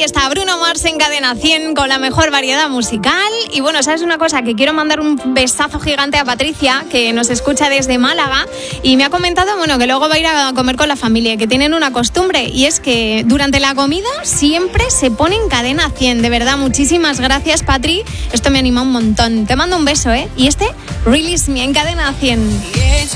Ahí está Bruno Mars en Cadena 100 con la mejor variedad musical. Y bueno, ¿sabes una cosa? Que quiero mandar un besazo gigante a Patricia, que nos escucha desde Málaga, y me ha comentado, bueno, que luego va a ir a comer con la familia, que tienen una costumbre, y es que durante la comida siempre se pone en Cadena 100. De verdad, muchísimas gracias, Patri. Esto me anima un montón. Te mando un beso, ¿eh? Y Release Me en Cadena 100.